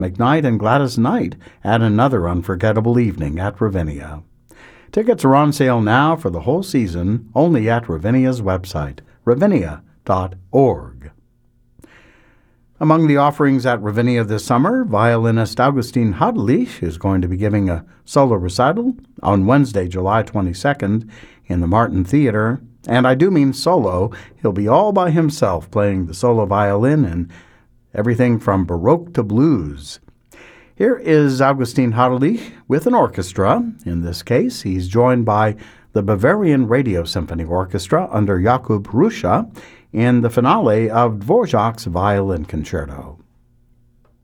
McKnight and Gladys Knight add another unforgettable evening at Ravinia. Tickets are on sale now for the whole season only at Ravinia's website, ravinia.org. Among the offerings at Ravinia this summer, violinist Augustin Hadelich is going to be giving a solo recital on Wednesday, July 22nd in the Martin Theater. And I do mean solo. He'll be all by himself playing the solo violin and everything from Baroque to blues. Here is Augustin Hadelich with an orchestra. In this case, he's joined by the Bavarian Radio Symphony Orchestra under Jakub Ruscha in the finale of Dvorak's Violin Concerto.